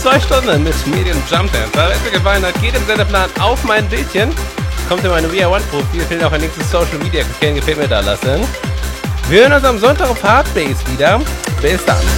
2 Stunden mit Medium Jump Dance. Wenn es euch gefallen hat, geht im Sendeplan auf mein Bildchen. Kommt in meine VR1-Profil, fehlt auch ein Link zu Social Media. Gefällt mir da lassen. Wir hören uns am Sonntag auf Hardbase wieder. Bis dann.